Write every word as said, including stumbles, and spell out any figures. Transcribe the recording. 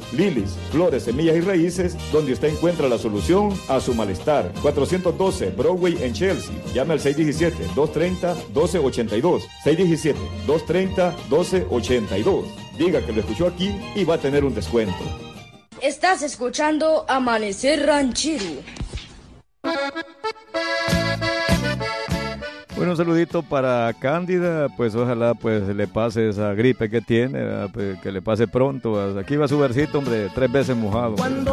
Lilis, flores, semillas y raíces, donde usted encuentra la solución a su malestar. cuatrocientos doce Broadway en Chelsea. Llame al seis uno siete, dos tres cero, uno dos ocho dos. seis uno siete, dos tres cero, uno dos ocho dos. Diga que lo escuchó aquí y va a tener un descuento. Estás escuchando Amanecer Ranchero. Bueno, un saludito para Cándida, pues ojalá pues le pase esa gripe que tiene, pues, que le pase pronto. Aquí va su versito, hombre, tres veces mojado.